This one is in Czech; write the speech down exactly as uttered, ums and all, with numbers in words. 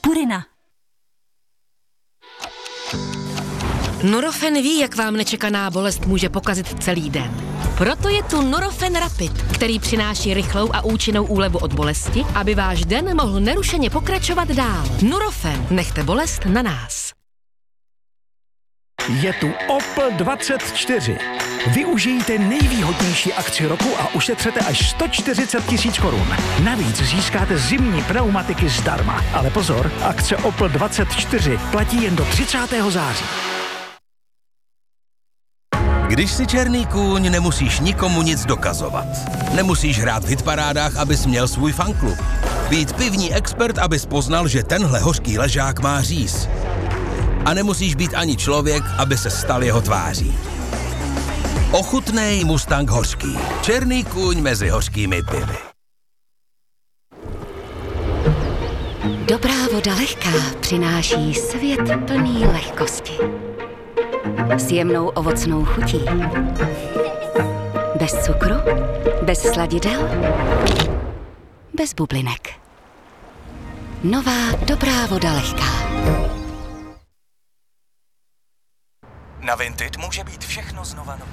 Purina. Nurofen ví, jak vám nečekaná bolest může pokazit celý den. Proto je tu Nurofen Rapid, který přináší rychlou a účinnou úlevu od bolesti, aby váš den mohl nerušeně pokračovat dál. Nurofen, nechte bolest na nás. Je tu Opel dvacet čtyři. Využijte nejvýhodnější akci roku a ušetřete až sto čtyřicet tisíc korun. Navíc získáte zimní pneumatiky zdarma. Ale pozor, akce Opel dvacet čtyři platí jen do třicátého září. Když jsi černý kůň, nemusíš nikomu nic dokazovat. Nemusíš hrát v hitparádách, abys měl svůj fanklub. Být pivní expert, abys poznal, že tenhle hořký ležák má říz. A nemusíš být ani člověk, aby se stal jeho tváří. Ochutnej Mustang hořký. Černý kůň mezi hořkými pivy. Dobrá voda lehká přináší svět plný lehkosti. S jemnou ovocnou chutí. Bez cukru, bez sladidel, bez bublinek. Nová dobrá voda lehká. Na Vinted může být všechno znova nové.